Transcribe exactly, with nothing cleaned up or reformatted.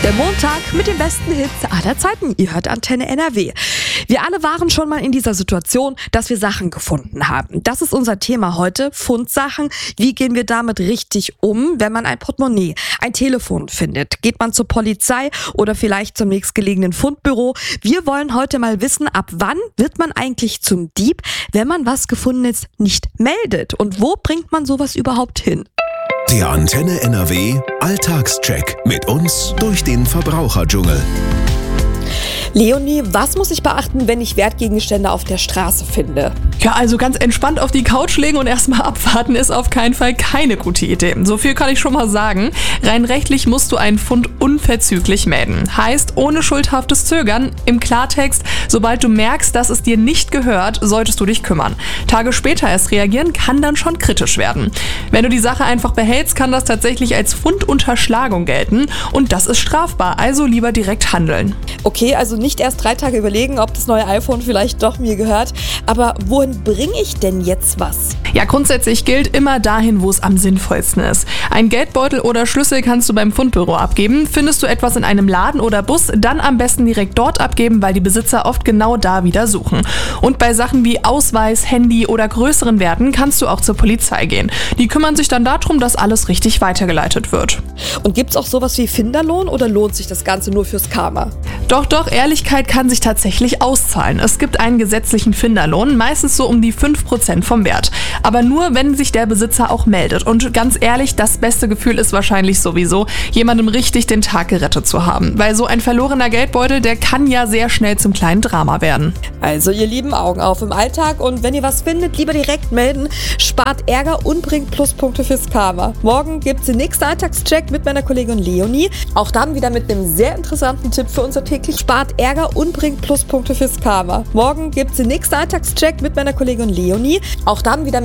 Der Montag mit den besten Hits aller Zeiten. Ihr hört Antenne N R W. Wir alle waren schon mal in dieser Situation, dass wir Sachen gefunden haben. Das ist unser Thema heute, Fundsachen. Wie gehen wir damit richtig um, wenn man ein Portemonnaie, ein Telefon findet? Geht man zur Polizei oder vielleicht zum nächstgelegenen Fundbüro? Wir wollen heute mal wissen, ab wann wird man eigentlich zum Dieb, wenn man was Gefundenes nicht meldet? Und wo bringt man sowas überhaupt hin? Der Antenne N R W Alltagscheck mit uns durch den Verbraucherdschungel. Leonie, was muss ich beachten, wenn ich Wertgegenstände auf der Straße finde? Ja, also ganz entspannt auf die Couch legen und erstmal abwarten ist auf keinen Fall keine gute Idee. So viel kann ich schon mal sagen. Rein rechtlich musst du einen Fund unverzüglich melden. Heißt, ohne schuldhaftes Zögern, im Klartext, sobald du merkst, dass es dir nicht gehört, solltest du dich kümmern. Tage später erst reagieren kann dann schon kritisch werden. Wenn du die Sache einfach behältst, kann das tatsächlich als Fundunterschlagung gelten und das ist strafbar, also lieber direkt handeln. Okay, also nicht erst drei Tage überlegen, ob das neue iPhone vielleicht doch mir gehört. Aber wohin bringe ich denn jetzt was? Ja, grundsätzlich gilt immer dahin, wo es am sinnvollsten ist. Ein Geldbeutel oder Schlüssel kannst du beim Fundbüro abgeben. Findest du etwas in einem Laden oder Bus, dann am besten direkt dort abgeben, weil die Besitzer oft genau da wieder suchen. Und bei Sachen wie Ausweis, Handy oder größeren Werten kannst du auch zur Polizei gehen. Die kümmern sich dann darum, dass alles richtig weitergeleitet wird. Und gibt's auch sowas wie Finderlohn oder lohnt sich das Ganze nur fürs Karma? Doch, doch, Ehrlichkeit kann sich tatsächlich auszahlen. Es gibt einen gesetzlichen Finderlohn, meistens so um die fünf Prozent vom Wert. Aber nur, wenn sich der Besitzer auch meldet. Und ganz ehrlich, das beste Gefühl ist wahrscheinlich sowieso, jemandem richtig den Tag gerettet zu haben. Weil so ein verlorener Geldbeutel, der kann ja sehr schnell zum kleinen Drama werden. Also ihr Lieben, Augen auf im Alltag und wenn ihr was findet, lieber direkt melden. Spart Ärger und bringt Pluspunkte fürs Karma. Morgen gibt's den nächsten Alltagscheck mit meiner Kollegin Leonie. Auch dann wieder mit einem sehr interessanten Tipp für unser täglich. Spart Ärger und bringt Pluspunkte fürs Karma. Morgen gibt's den nächsten Alltagscheck mit meiner Kollegin Leonie. Auch dann wieder